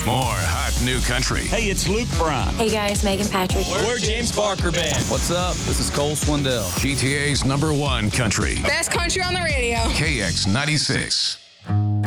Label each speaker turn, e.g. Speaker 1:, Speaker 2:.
Speaker 1: More hot new country.
Speaker 2: Hey, it's Luke Bryan.
Speaker 3: Hey guys, Megan Patrick.
Speaker 2: We're James Barker Band.
Speaker 4: What's up? This is Cole Swindell.
Speaker 1: GTA's #1 country.
Speaker 5: Best country on the radio.
Speaker 1: KX96.